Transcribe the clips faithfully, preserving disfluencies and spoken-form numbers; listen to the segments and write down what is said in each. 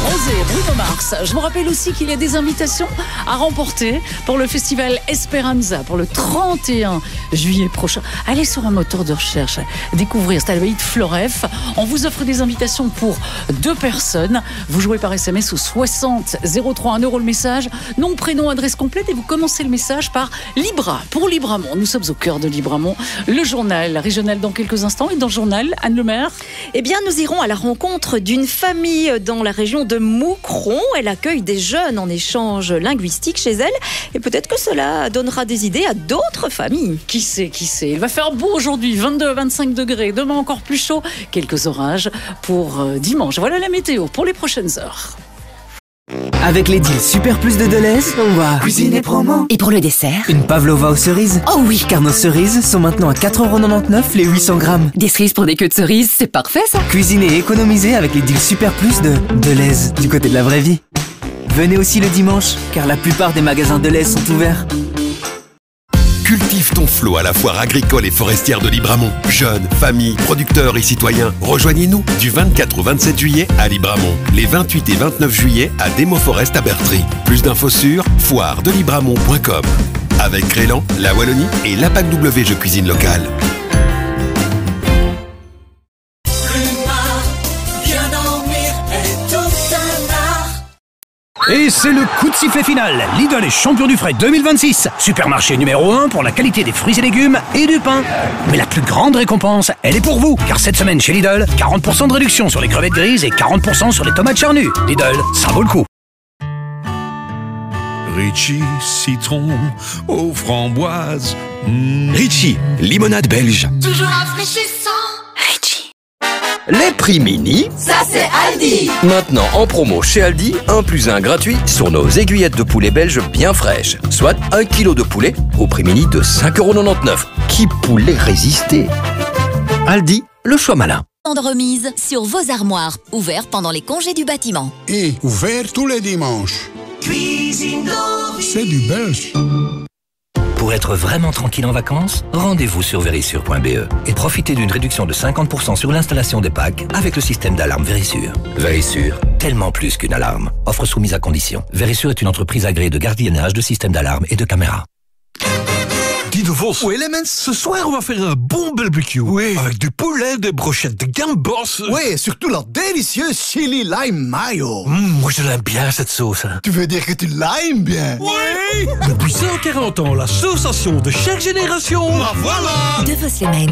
Rosé, Bruno Mars. Je vous rappelle aussi qu'il y a des invitations à remporter pour le festival Esperanza pour le trente et un juillet prochain. Allez sur un moteur de recherche, découvrir Stalbaïd Floref. On vous offre des invitations pour deux personnes. Vous jouez par S M S au soixante zéro trois, un euro le message. Nom, prénom, adresse complète et vous commencez le message par Libra pour Libramont. Nous sommes au cœur de Libramont. Le journal régional dans quelques instants. Et dans le journal, Anne Lemaire. Eh bien, nous irons à la rencontre d'une famille dans la région de Moucron. Elle accueille des jeunes en échange linguistique chez elle. Et peut-être que cela donnera des idées à d'autres familles. Qui sait, qui sait. Il va faire beau aujourd'hui, vingt-deux à vingt-cinq degrés. Demain encore plus chaud. Quelques orages pour euh, dimanche. Voilà la météo pour les prochaines heures. Avec les deals Super Plus de Deleuze, on va cuisiner promo. Et pour le dessert, une pavlova aux cerises. Oh oui, car nos cerises sont maintenant à quatre euros quatre-vingt-dix-neuf les huit cents grammes. Des cerises pour des queues de cerises, c'est parfait ça. Cuisiner et économiser avec les deals Super Plus de Deleuze, du côté de la vraie vie. Venez aussi le dimanche, car la plupart des magasins Deleuze sont ouverts. Cultive ton flot à la foire agricole et forestière de Libramont. Jeunes, familles, producteurs et citoyens, rejoignez-nous du vingt-quatre au vingt-sept juillet à Libramont. Les vingt-huit et vingt-neuf juillet à Demo Forest à Bertry. Plus d'infos sur foire de libramont point com. Avec Crélan, la Wallonie et l'A P A C W Jeux Cuisine Locale. Et c'est le coup de sifflet final. Lidl est champion du frais deux mille vingt-six. Supermarché numéro un pour la qualité des fruits et légumes et du pain. Mais la plus grande récompense, elle est pour vous. Car cette semaine chez Lidl, quarante pour cent de réduction sur les crevettes grises et quarante pour cent sur les tomates charnues. Lidl, ça vaut le coup. Ritchie, citron aux framboises. Mmh. Ritchie, limonade belge. Toujours rafraîchissant. Les prix mini, ça c'est Aldi. Maintenant en promo chez Aldi, un plus un gratuit sur nos aiguillettes de poulet belges bien fraîches. Soit un kilo de poulet au prix mini de cinq euros quatre-vingt-dix-neuf. Qui pourrait résister? Aldi, le choix malin. De remise sur vos armoires, ouvert pendant les congés du bâtiment. Et ouvert tous les dimanches. Cuisine d'Orly. C'est du belge. Pour être vraiment tranquille en vacances, rendez-vous sur Verisure point b e et profitez d'une réduction de cinquante pour cent sur l'installation des packs avec le système d'alarme Verisure. Verisure, tellement plus qu'une alarme. Offre soumise à condition. Verisure est une entreprise agréée de gardiennage de systèmes d'alarme et de caméras. Guy de Vos. Oui, Elements. Ce soir, on va faire un bon barbecue. Oui. Avec du poulet, des brochettes de gambos. Oui, et surtout leur délicieux chili lime mayo. Mmh, moi, je l'aime bien, cette sauce. Hein. Tu veux dire que tu l'aimes bien? Oui. Depuis cent quarante ans, l'association de chaque génération. Ah, voilà. De Vos Elements.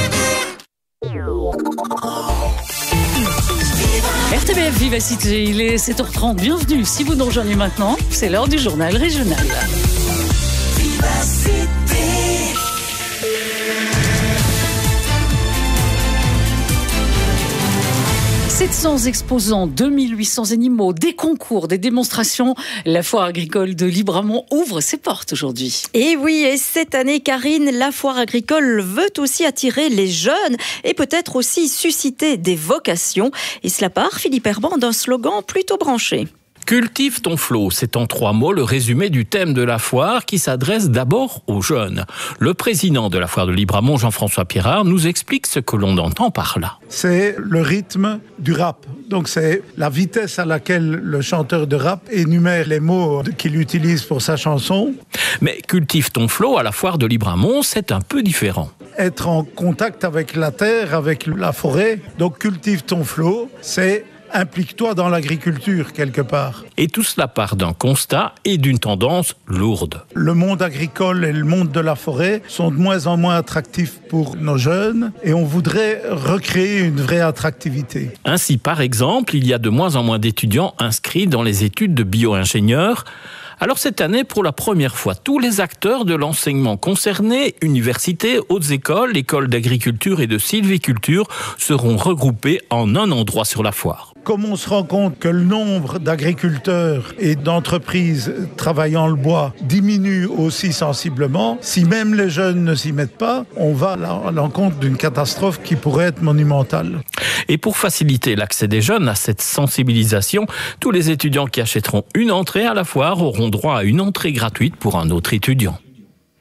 R T B F Vivacité, il est sept heures trente. Bienvenue. Si vous nous rejoignez maintenant, c'est l'heure du journal régional. Vivacité. sept cents exposants, deux mille huit cents animaux, des concours, des démonstrations. La foire agricole de Libramont ouvre ses portes aujourd'hui. Et oui, et cette année, Karine, la foire agricole veut aussi attirer les jeunes et peut-être aussi susciter des vocations. Et cela part, Philippe Herban, d'un slogan plutôt branché. Cultive ton flot, c'est en trois mots le résumé du thème de la foire qui s'adresse d'abord aux jeunes. Le président de la foire de Libramont, Jean-François Pirard, nous explique ce que l'on entend par là. C'est le rythme du rap. Donc c'est la vitesse à laquelle le chanteur de rap énumère les mots qu'il utilise pour sa chanson. Mais cultive ton flot à la foire de Libramont, c'est un peu différent. Être en contact avec la terre, avec la forêt. Donc cultive ton flot, c'est implique-toi dans l'agriculture quelque part. Et tout cela part d'un constat et d'une tendance lourde. Le monde agricole et le monde de la forêt sont de moins en moins attractifs pour nos jeunes et on voudrait recréer une vraie attractivité. Ainsi, par exemple, il y a de moins en moins d'étudiants inscrits dans les études de bio-ingénieurs. Alors cette année, pour la première fois, tous les acteurs de l'enseignement concernés, universités, hautes écoles, écoles d'agriculture et de sylviculture, seront regroupés en un endroit sur la foire. Comme on se rend compte que le nombre d'agriculteurs et d'entreprises travaillant le bois diminue aussi sensiblement, si même les jeunes ne s'y mettent pas, on va à l'encontre d'une catastrophe qui pourrait être monumentale. Et pour faciliter l'accès des jeunes à cette sensibilisation, tous les étudiants qui achèteront une entrée à la foire auront droit à une entrée gratuite pour un autre étudiant.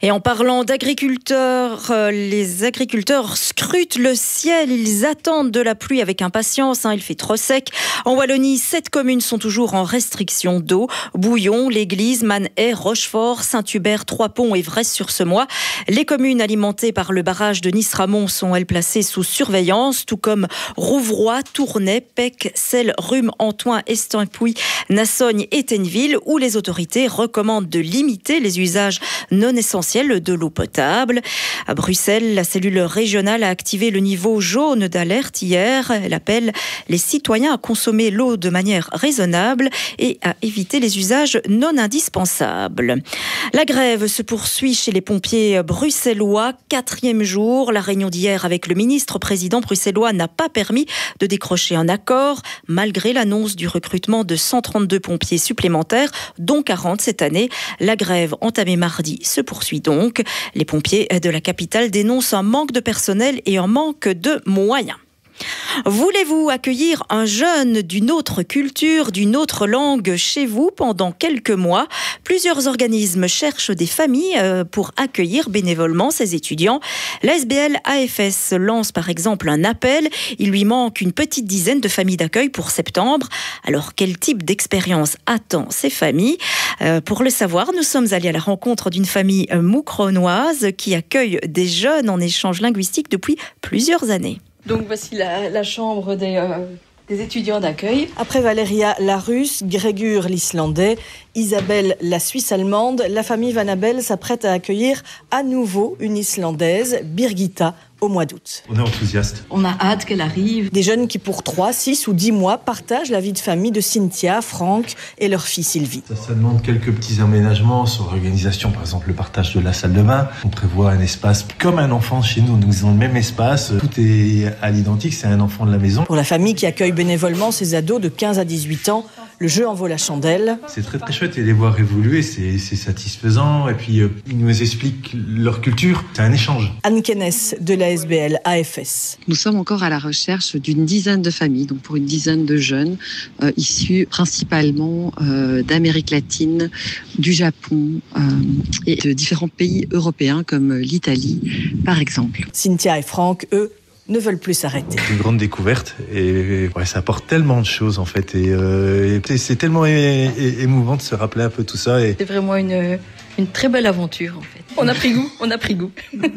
Et en parlant d'agriculteurs, euh, les agriculteurs scrutent le ciel. Ils attendent de la pluie avec impatience. Hein, il fait trop sec. En Wallonie, sept communes sont toujours en restriction d'eau. Bouillon, l'Église, Manhay, Rochefort, Saint-Hubert, Trois-Ponts et Vresse-sur-Semois. Les communes alimentées par le barrage de Nice-Ramon sont, elles, placées sous surveillance, tout comme Rouvroy, Tournai, Pec, Selles, Rhume, Antoing, Estampouy, Nassogne et Tenneville, où les autorités recommandent de limiter les usages non essentiels de l'eau potable. À Bruxelles, la cellule régionale a activé le niveau jaune d'alerte hier. Elle appelle les citoyens à consommer l'eau de manière raisonnable et à éviter les usages non indispensables. La grève se poursuit chez les pompiers bruxellois. Quatrième jour, la réunion d'hier avec le ministre-président bruxellois n'a pas permis de décrocher un accord, malgré l'annonce du recrutement de cent trente-deux pompiers supplémentaires, dont quarante cette année. La grève entamée mardi se poursuit donc. Les pompiers de la capitale dénoncent un manque de personnel et un manque de moyens. Voulez-vous accueillir un jeune d'une autre culture, d'une autre langue chez vous pendant quelques mois ? Plusieurs organismes cherchent des familles pour accueillir bénévolement ces étudiants. L'A S B L A F S lance par exemple un appel. Il lui manque une petite dizaine de familles d'accueil pour septembre. Alors quel type d'expérience attend ces familles ? euh, Pour le savoir, nous sommes allés à la rencontre d'une famille moucronoise qui accueille des jeunes en échange linguistique depuis plusieurs années. Donc voici la, la chambre des, euh, des étudiants d'accueil. Après Valéria, la russe, Grégur, l'islandais, Isabelle, la suisse allemande, la famille Van Abel s'apprête à accueillir à nouveau une islandaise, Birgitta, au mois d'août. On est enthousiaste. On a hâte qu'elle arrive. Des jeunes qui pour trois, six ou dix mois partagent la vie de famille de Cynthia, Franck et leur fille Sylvie. Ça, ça demande quelques petits aménagements sur l'organisation, par exemple le partage de la salle de bain. On prévoit un espace comme un enfant chez nous, nous avons le même espace, tout est à l'identique, c'est un enfant de la maison. Pour la famille qui accueille bénévolement ses ados de quinze à dix-huit ans, le jeu en vaut la chandelle. C'est très très chouette et les voir évoluer, c'est, c'est satisfaisant. Et puis euh, ils nous expliquent leur culture, c'est un échange. Anne Kenness de l'A S B L A F S. Nous sommes encore à la recherche d'une dizaine de familles, donc pour une dizaine de jeunes euh, issus principalement euh, d'Amérique latine, du Japon euh, et de différents pays européens comme l'Italie par exemple. Cynthia et Franck, eux, ne veulent plus s'arrêter. C'est une grande découverte et ouais, ça apporte tellement de choses en fait et, euh, et c'est tellement é- é- émouvant de se rappeler un peu tout ça. Et... C'est vraiment une, une très belle aventure en fait. On a pris goût, on a pris goût.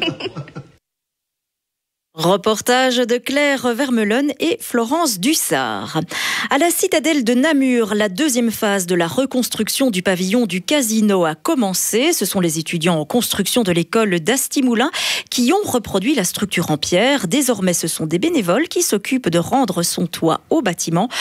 Reportage de Claire Vermeulen et Florence Dussard. À la citadelle de Namur, la deuxième phase de la reconstruction du pavillon du casino a commencé. Ce sont les étudiants en construction de l'école d'Astimoulin qui ont reproduit la structure en pierre. Désormais, ce sont des bénévoles qui s'occupent de rendre son toit au bâtiment.